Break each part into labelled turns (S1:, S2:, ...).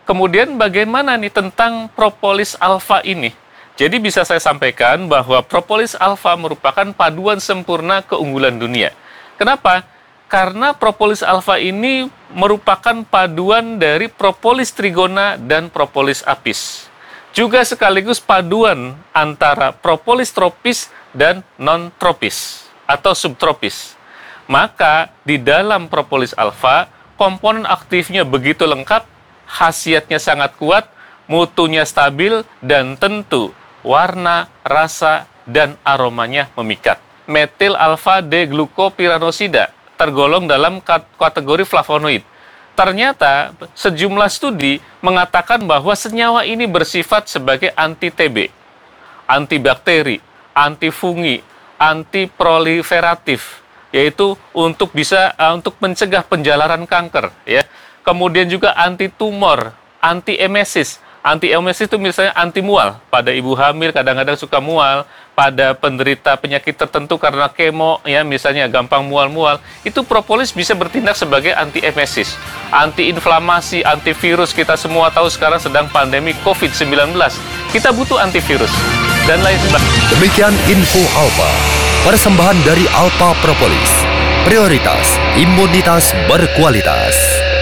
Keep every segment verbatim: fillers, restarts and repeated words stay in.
S1: Kemudian bagaimana nih tentang propolis alfa ini? Jadi bisa saya sampaikan bahwa propolis alfa merupakan paduan sempurna keunggulan dunia. Kenapa? Karena propolis alfa ini merupakan paduan dari propolis trigona dan propolis apis. Juga sekaligus paduan antara propolis tropis dan non-tropis atau subtropis. Maka di dalam propolis alfa, komponen aktifnya begitu lengkap, khasiatnya sangat kuat, mutunya stabil, dan tentu warna, rasa, dan aromanya memikat. Metil alfa-D-glukopiranosida tergolong dalam kategori flavonoid. Ternyata sejumlah studi mengatakan bahwa senyawa ini bersifat sebagai anti-T B, antibakteri, antifungi, antiproliferatif, yaitu untuk bisa uh, untuk mencegah penjalaran kanker, ya. Kemudian juga anti-tumor, anti-emesis. Anti-emesis itu misalnya anti-mual. Pada ibu hamil kadang-kadang suka mual, pada penderita penyakit tertentu karena kemo, ya misalnya gampang mual-mual, itu propolis bisa bertindak sebagai anti-emesis. Anti-inflamasi, antivirus, kita semua tahu sekarang sedang pandemi covid sembilan belas. Kita butuh antivirus dan lain sebagainya.
S2: Demikian info Alpa, persembahan dari Alpa Propolis. Prioritas imunitas berkualitas.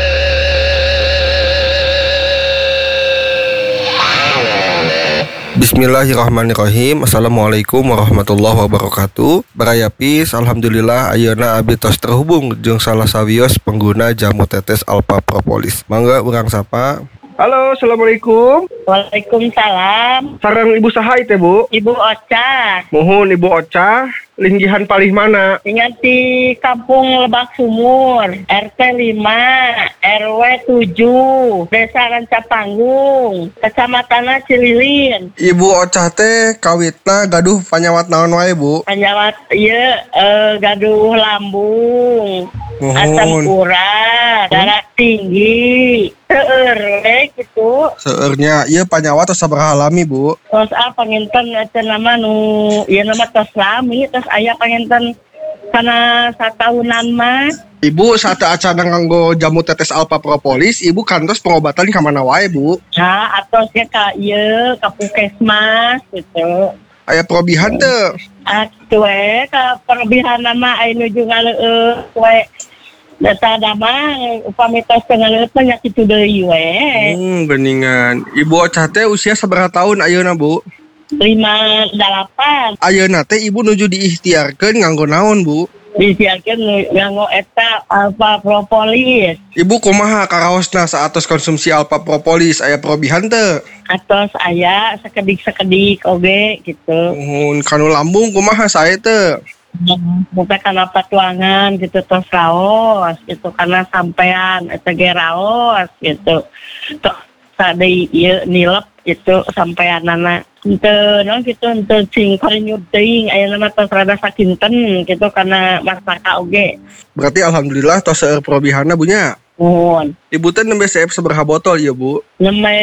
S3: Bismillahirrahmanirrahim. Assalamualaikum warahmatullahi wabarakatuh. Barayapis, alhamdulillah ayeuna abdi tos terhubung jeung salah sawios pengguna jamu tetes Alpa Propolis. Mangga urang sapa.
S4: Halo, assalamualaikum.
S5: Waalaikumsalam.
S4: Sareng Ibu saha teh, Bu?
S5: Ibu Oca.
S4: Mohon Ibu Oca, linggihan palih mana?
S5: Ingat di Kampung Lebak Sumur, R T lima, R W tujuh, Desa Rancapanggung, Kecamatan Cililin.
S3: Ibu Oca teh kawitna gaduh panyawat naon wae, Bu?
S5: Panyawat ieu uh, gaduh lambung,
S3: Mohon.
S5: asam urat, darah tinggi, seueur we gitu.
S3: Seueurnya ieu panyawat tos sabaraha lami, Bu?
S5: Terus ah panginten eta nama nu ieu nama tos lami, terus aya panginten kana satahunan mah.
S3: Ibu saat acara nganggo jamu tetes Alpa Propolis, Ibu kantos pengobatan ka mana wae, Bu?
S5: Nah, atosnya ka ieu ka Puskesmas gitu.
S3: Aya probihan teu?
S5: Ah, kitu we ka perobihan nama aya nuju ngaleueut we. Data nama upami tos ngaleueut nya kitu deui we.
S3: Hmm, beningan. Ibu Oca teh usia sabaraha tahun ayeuna, Bu?
S5: lima delapan.
S3: Ayeuna teh Ibu nuju diikhtiarkeun nganggo naon, Bu?
S5: Disiarkeun nganggo eta Alpa Propolis.
S3: Ibu kumaha karaosna saatos konsumsi Alpa Propolis aya probihan teu?
S5: Atos aya sakedik-sakedik oge gitu.
S3: Mohon kanu lambung kumaha sae teu?
S5: Muka kana patuangan gitu tos raos gitu karena sampean eta ge raos gitu. Tos sadei ieu nilep gitu sampeanana. Henteu non gitu henteu cing karinyut teuing aya nama tos rada sakinten gitu karena masaka oge.
S3: Berarti alhamdulillah tos seueur probihanna Bu nya.
S5: Nuhun.
S3: Ibu teh nembe seep sabaraha botol ya, Bu?
S5: Nembe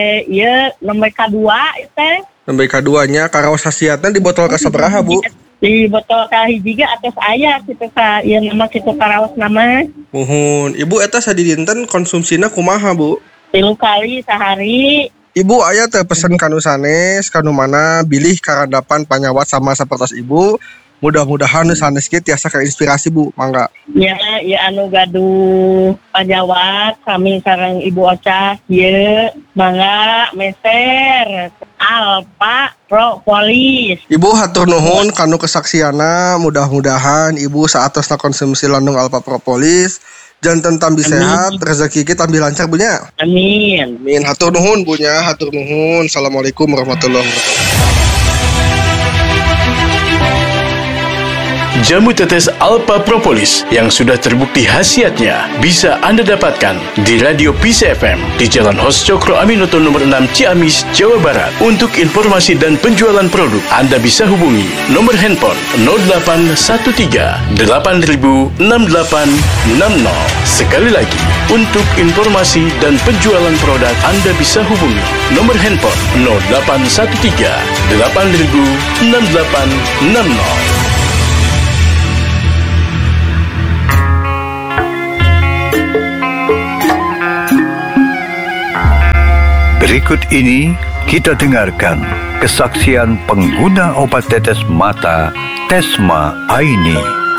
S5: ieu nembe kadua teh.
S3: Nembe kaduanya karaos hasiatna di botol ka sabaraha, Bu?
S5: Di botol kahiji ge atos aya kitu ka ieu nama kitu karaos nama.
S3: Muhun, Ibu eta sadidinten konsumsina kumaha, Bu?
S5: Tilu kali sehari.
S3: Ibu aya teh pesen kanu sanes, kanu mana bilih karadapan panyawat sama sapertos Ibu. Mudah-mudahan sanes kieu tiasa kainspirasi, Bu. Mangga.
S5: Ya, ya anu gaduh panyawat kami sareng Ibu Oca ieu mangga meser Alpa Propolis.
S3: Ibu hatur nuhun kanu kesaksiana, mudah-mudahan Ibu saatosna konsumsi landung Alpa Propolis janten tambi sehat, rezeki kita tambi lancar Bu nya.
S5: Amin.
S3: Amin. Hatur nuhun Bu nya, hatur nuhun. Assalamualaikum warahmatullahi wabarakatuh.
S6: Jamu tetes Alpa Propolis yang sudah terbukti khasiatnya bisa Anda dapatkan di Radio Peace F M di Jalan Hos Cokro Aminoto nomor enam Ciamis, Jawa Barat. Untuk informasi dan penjualan produk, Anda bisa hubungi nomor handphone nol delapan satu tiga delapan nol enam delapan enam nol. Sekali lagi, untuk informasi dan penjualan produk, Anda bisa hubungi nomor handphone nol delapan satu tiga delapan nol enam delapan enam nol.
S7: Berikut ini kita dengarkan kesaksian pengguna obat tetes mata Tesma Aini.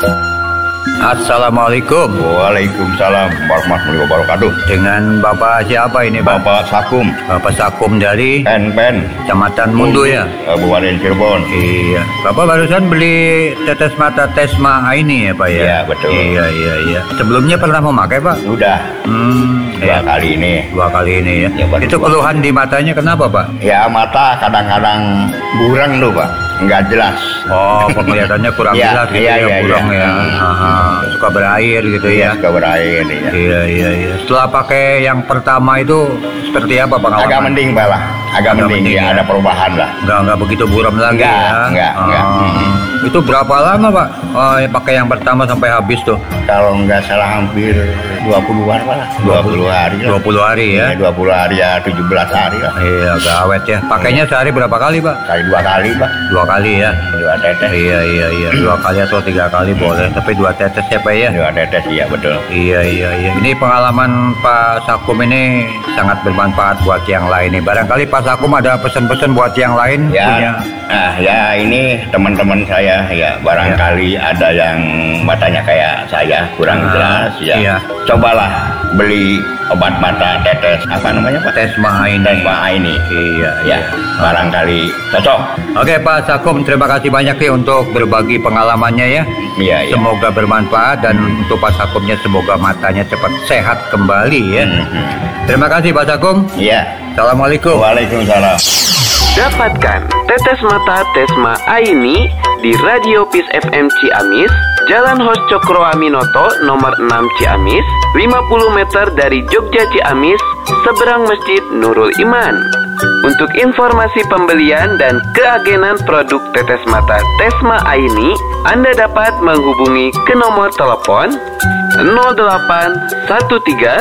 S8: Assalamualaikum.
S9: Waalaikumsalam warahmatullahi wabarakatuh.
S8: Dengan Bapak siapa ini, Pak?
S9: Bapak Sakum.
S8: Bapak Sakum dari
S9: Pen Pen,
S8: Kecamatan Mundu ya?
S9: Kabupaten Cirebon.
S8: Iya. Bapak barusan beli tetes mata Tesma Aini ya, Pak ya?
S9: Iya, betul.
S8: Iya, iya, iya. Sebelumnya pernah memakai, Pak?
S9: Sudah.
S8: Hmm,
S9: Dua
S8: ya.
S9: kali ini.
S8: Dua kali ini ya.
S9: Ya, baru
S8: Itu
S9: dua.
S8: keluhan di matanya kenapa, Pak?
S9: Ya mata kadang-kadang burang tuh Pak, nggak jelas.
S8: Oh, penglihatannya kurang
S9: Iya,
S8: jelas gitu
S9: iya,
S8: ya,
S9: iya,
S8: kurang
S9: iya.
S8: ya.
S9: Hmm.
S8: Aha. Suka berair gitu ya.
S9: Suka berair ya.
S8: Iya, iya, iya. Setelah pakai yang pertama itu seperti apa pengalaman?
S9: Agak mending Pak lah, agak,
S8: Agak
S9: mending,
S8: mending,
S9: ya,
S8: ya.
S9: ada perubahan lah.
S8: Enggak, enggak begitu buram lagi
S9: Enggak,
S8: ya.
S9: enggak,
S8: Ah.
S9: enggak. Hmm.
S8: Itu berapa lama, Pak? Oh, ya, pakai yang pertama sampai habis tuh.
S9: Kalau nggak salah hampir dua puluhan Pak lah, dua puluh hari lah.
S8: dua puluh hari ya.
S9: Iya, dua puluh hari ya, tujuh belas hari lah.
S8: Iya, agak awet ya. Pakainya sehari berapa kali, Pak?
S9: Kali dua kali Pak,
S8: Dua kali ya.
S9: dua tetes.
S8: Iya, iya, iya. Dua kali atau tiga kali boleh. Tapi dua tetes ya, Pak ya.
S9: Dua tetes, iya betul.
S8: Iya, iya, iya. Ini pengalaman Pak Sakum ini sangat bermanfaat buat yang lain nih. Barangkali Pak Sakum ada pesan-pesan buat yang lain
S9: Ya,
S8: punya.
S9: nah ya ini teman-teman saya ya barangkali ada yang matanya kayak saya kurang
S8: Ah,
S9: jelas ya.
S8: iya.
S9: Cobalah beli obat mata tetes apa namanya Pak?
S8: Tesma Aini.
S9: Tesma Aini.
S8: Iya,
S9: Ya, barangkali cocok.
S8: Oke Pak Sakum, terima kasih banyak nih untuk berbagi pengalamannya ya.
S9: Iya, iya.
S8: Semoga bermanfaat dan untuk Pak Sakumnya semoga matanya cepat sehat kembali ya.
S9: Hmm.
S8: Terima kasih Pak Sakum.
S9: Iya.
S8: Assalamualaikum.
S9: Waalaikumsalam.
S10: Dapatkan tetes mata Tesma Aini di Radio Peace F M Ciamis, Jalan Hos Cokro Aminoto nomor enam Ciamis, lima puluh meter dari Jogja Ciamis, seberang Masjid Nurul Iman. Untuk informasi pembelian dan keagenan produk tetes mata Tesma Aini, Anda dapat menghubungi ke nomor telepon nol delapan satu tiga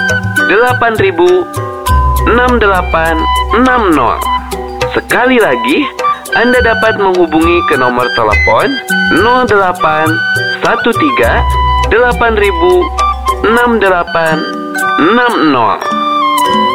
S10: delapan ribu enam delapan enam nol. Sekali lagi, Anda dapat menghubungi ke nomor telepon nol delapan satu tiga delapan ribu enam delapan enam nol.